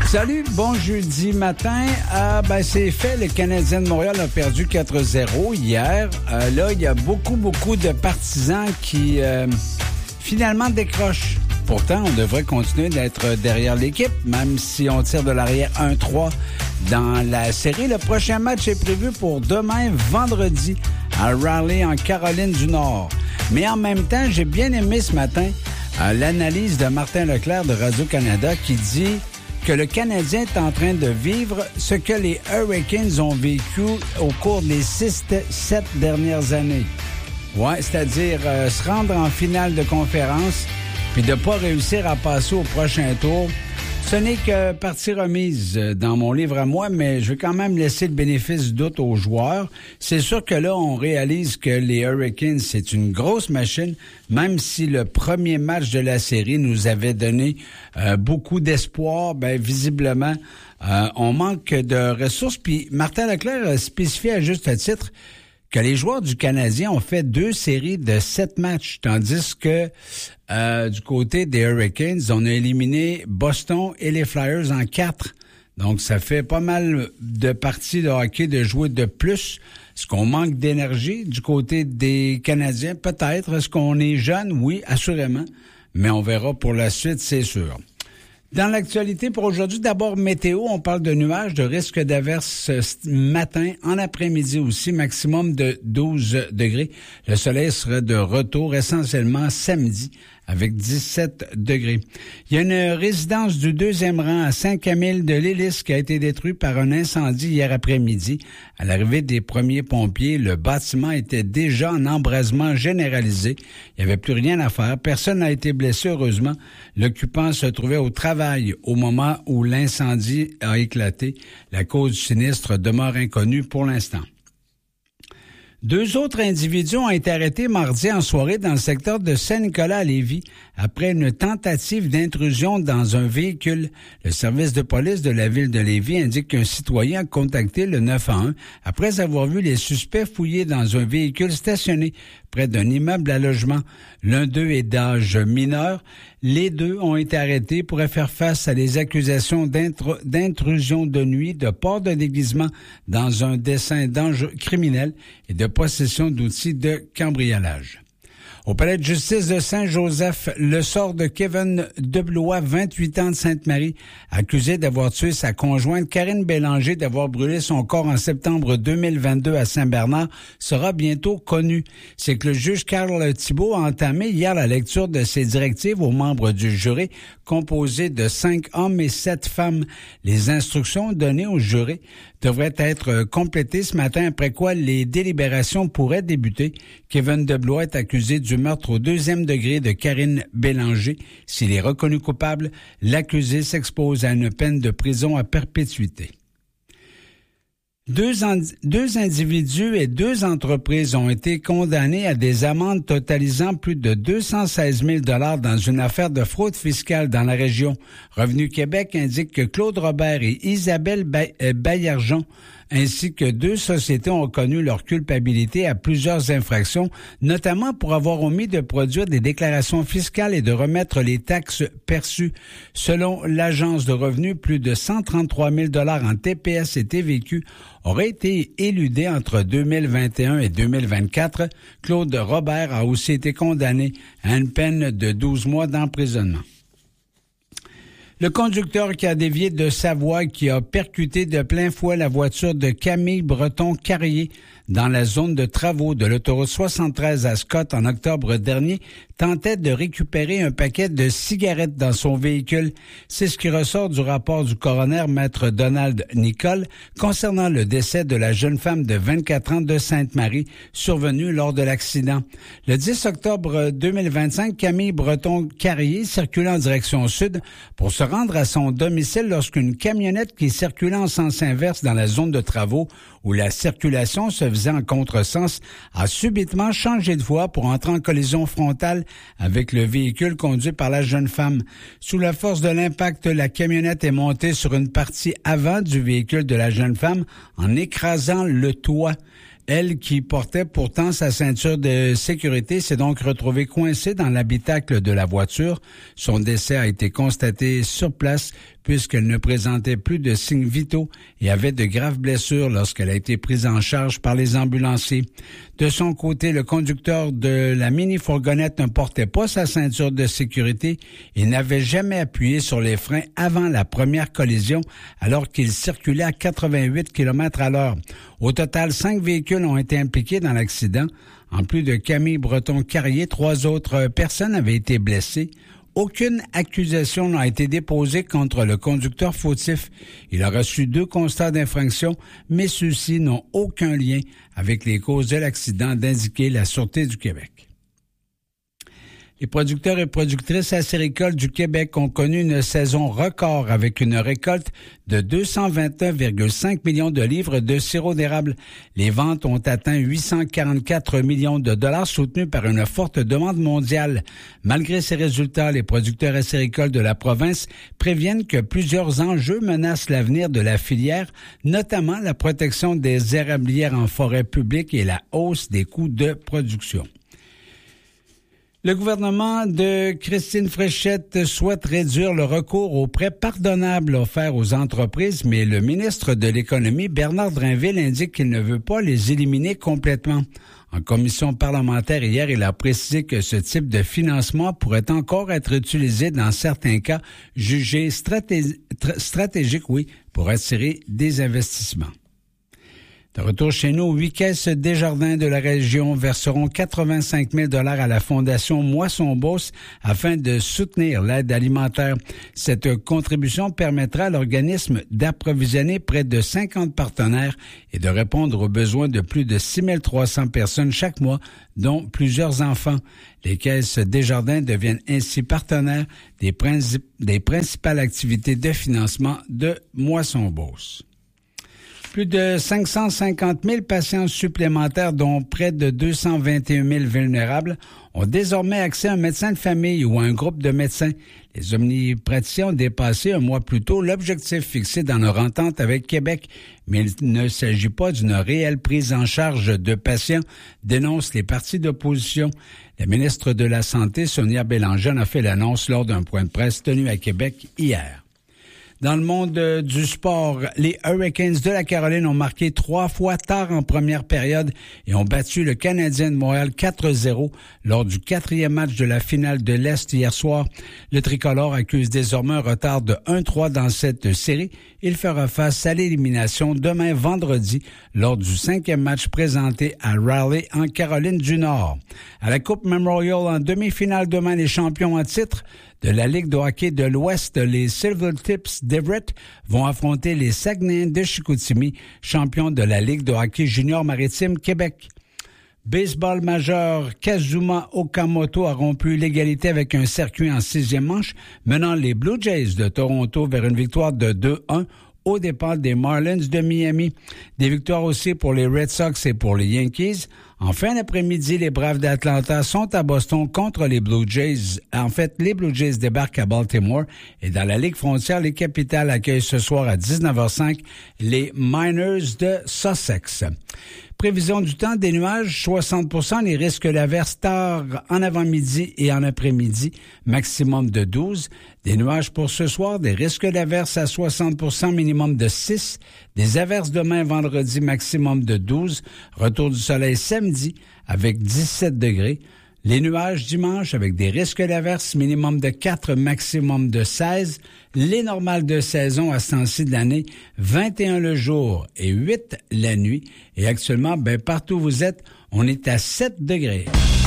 Salut, bon jeudi matin. C'est fait, le Canadien de Montréal a perdu 4-0 hier. Là, il y a beaucoup de partisans qui finalement décrochent. Pourtant, on devrait continuer d'être derrière l'équipe, même si on tire de l'arrière 1-3 dans la série. Le prochain match est prévu pour demain, vendredi, à Raleigh, en Caroline du Nord. Mais en même temps, j'ai bien aimé ce matin l'analyse de Martin Leclerc de Radio-Canada qui dit que le Canadien est en train de vivre ce que les Hurricanes ont vécu au cours des 6-7 dernières années. Ouais, c'est-à-dire se rendre en finale de conférence puis de ne pas réussir à passer au prochain tour. Ce n'est que partie remise dans mon livre à moi, mais je vais quand même laisser le bénéfice du doute aux joueurs. C'est sûr que là, on réalise que les Hurricanes, c'est une grosse machine, même si le premier match de la série nous avait donné beaucoup d'espoir. Visiblement, on manque de ressources. Puis Martin Leclerc a spécifié à juste titre que les joueurs du Canadien ont fait 2 séries de 7 matchs, tandis que du côté des Hurricanes, on a éliminé Boston et les Flyers en 4. Donc, ça fait pas mal de parties de hockey de jouer de plus. Est-ce qu'on manque d'énergie du côté des Canadiens? Peut-être. Est-ce qu'on est jeune? Oui, assurément. Mais on verra pour la suite, c'est sûr. Dans l'actualité pour aujourd'hui, d'abord météo, on parle de nuages, de risque d'averse matin, en après-midi aussi, maximum de 12 degrés. Le soleil sera de retour essentiellement samedi avec 17 degrés. Il y a une résidence du 2e rang à Saint-Camille de l'Hélice qui a été détruite par un incendie hier après-midi. À l'arrivée des premiers pompiers, le bâtiment était déjà en embrasement généralisé. Il n'y avait plus rien à faire. Personne n'a été blessé, heureusement. L'occupant se trouvait au travail au moment où l'incendie a éclaté. La cause du sinistre demeure inconnue pour l'instant. 2 autres individus ont été arrêtés mardi en soirée dans le secteur de Saint-Nicolas à Lévis après une tentative d'intrusion dans un véhicule. Le service de police de la ville de Lévis indique qu'un citoyen a contacté le 911 après avoir vu les suspects fouiller dans un véhicule stationné près d'un immeuble à logement. L'un d'eux est d'âge mineur. Les 2 ont été arrêtés pour faire face à des accusations d'intrusion de nuit, de port de déguisement dans un dessein dangereux criminel et de possession d'outils de cambriolage. Au palais de justice de Saint-Joseph, le sort de Kevin Deblois, 28 ans de Sainte-Marie, accusé d'avoir tué sa conjointe Karine Bélanger, d'avoir brûlé son corps en septembre 2022 à Saint-Bernard, sera bientôt connu. C'est que le juge Carl Thibault a entamé hier la lecture de ses directives aux membres du jury, composé de 5 hommes et 7 femmes. Les instructions données au jury devraient être complétées ce matin, après quoi les délibérations pourraient débuter. Kevin Deblois est accusé du meurtre au 2e degré de Karine Bélanger. S'il est reconnu coupable, l'accusé s'expose à une peine de prison à perpétuité. Deux individus et 2 entreprises ont été condamnés à des amendes totalisant plus de 216 000 $ dans une affaire de fraude fiscale dans la région. Revenu Québec indique que Claude Robert et Isabelle Baillargeon ainsi que 2 sociétés ont reconnu leur culpabilité à plusieurs infractions, notamment pour avoir omis de produire des déclarations fiscales et de remettre les taxes perçues. Selon l'Agence de revenus, plus de 133 000 $ en TPS et TVQ auraient été éludés entre 2021 et 2024. Claude Robert a aussi été condamné à une peine de 12 mois d'emprisonnement. Le conducteur qui a dévié de sa voie, qui a percuté de plein fouet la voiture de Camille Breton-Carrier dans la zone de travaux de l'autoroute 73 à Scott en octobre dernier, tentait de récupérer un paquet de cigarettes dans son véhicule. C'est ce qui ressort du rapport du coroner maître Donald Nicole concernant le décès de la jeune femme de 24 ans de Sainte-Marie survenue lors de l'accident. Le 10 octobre 2025, Camille Breton-Carrier circulait en direction sud pour se rendre à son domicile lorsqu'une camionnette qui circulait en sens inverse dans la zone de travaux où la circulation se faisait en contresens a subitement changé de voie pour entrer en collision frontale avec le véhicule conduit par la jeune femme. Sous la force de l'impact, la camionnette est montée sur une partie avant du véhicule de la jeune femme en écrasant le toit. Elle, qui portait pourtant sa ceinture de sécurité, s'est donc retrouvée coincée dans l'habitacle de la voiture. Son décès a été constaté sur place, puisqu'elle ne présentait plus de signes vitaux et avait de graves blessures lorsqu'elle a été prise en charge par les ambulanciers. De son côté, le conducteur de la mini-fourgonnette ne portait pas sa ceinture de sécurité et n'avait jamais appuyé sur les freins avant la première collision alors qu'il circulait à 88 km/h. Au total, 5 véhicules ont été impliqués dans l'accident. En plus de Camille Breton-Carrier, 3 autres personnes avaient été blessées. Aucune accusation n'a été déposée contre le conducteur fautif. Il a reçu 2 constats d'infraction, mais ceux-ci n'ont aucun lien avec les causes de l'accident, d'indiquer la Sûreté du Québec. Les producteurs et productrices acéricoles du Québec ont connu une saison record avec une récolte de 229,5 millions de livres de sirop d'érable. Les ventes ont atteint 844 millions de dollars soutenus par une forte demande mondiale. Malgré ces résultats, les producteurs acéricoles de la province préviennent que plusieurs enjeux menacent l'avenir de la filière, notamment la protection des érablières en forêt publique et la hausse des coûts de production. Le gouvernement de Christine Fréchette souhaite réduire le recours aux prêts pardonnables offerts aux entreprises, mais le ministre de l'Économie, Bernard Drinville, indique qu'il ne veut pas les éliminer complètement. En commission parlementaire hier, il a précisé que ce type de financement pourrait encore être utilisé dans certains cas jugés stratégiques, pour attirer des investissements. De retour chez nous, 8 caisses Desjardins de la région verseront 85 000 $ à la Fondation Moisson-Beauce afin de soutenir l'aide alimentaire. Cette contribution permettra à l'organisme d'approvisionner près de 50 partenaires et de répondre aux besoins de plus de 6 300 personnes chaque mois, dont plusieurs enfants. Les caisses Desjardins deviennent ainsi partenaires des principales activités de financement de Moisson-Beauce. Plus de 550 000 patients supplémentaires, dont près de 221 000 vulnérables, ont désormais accès à un médecin de famille ou à un groupe de médecins. Les omnipraticiens ont dépassé un mois plus tôt l'objectif fixé dans leur entente avec Québec, mais il ne s'agit pas d'une réelle prise en charge de patients, dénoncent les partis d'opposition. La ministre de la Santé, Sonia Bélanger, en a fait l'annonce lors d'un point de presse tenu à Québec hier. Dans le monde du sport, les Hurricanes de la Caroline ont marqué 3 fois tard en première période et ont battu le Canadien de Montréal 4-0 lors du 4e match de la finale de l'Est hier soir. Le tricolore accuse désormais un retard de 1-3 dans cette série. Il fera face à l'élimination demain vendredi lors du 5e match présenté à Raleigh en Caroline du Nord. À la Coupe Memorial en demi-finale demain, les champions en titre de la Ligue de hockey de l'Ouest, les Silvertips d'Everett vont affronter les Saguenayens de Chicoutimi, champions de la Ligue de hockey junior maritime Québec. Baseball majeur, Kazuma Okamoto a rompu l'égalité avec un circuit en 6e manche, menant les Blue Jays de Toronto vers une victoire de 2-1 aux dépens des Marlins de Miami. Des victoires aussi pour les Red Sox et pour les Yankees. En fin d'après-midi, les Braves d'Atlanta sont à Boston contre les Blue Jays. En fait, les Blue Jays débarquent à Baltimore et dans la Ligue frontière, les Capitals accueillent ce soir à 19h05 les Miners de Sussex. Prévision du temps, des nuages, 60%, les risques d'averses tard en avant-midi et en après-midi, maximum de 12. Des nuages pour ce soir, des risques d'averses à 60%, minimum de 6. Des averses demain, vendredi, maximum de 12. Retour du soleil samedi avec 17 degrés. Les nuages dimanche avec des risques d'averses, minimum de 4, maximum de 16. Les normales de saison à ce temps-ci de l'année, 21 le jour et 8 la nuit. Et actuellement, partout où vous êtes, on est à 7 degrés.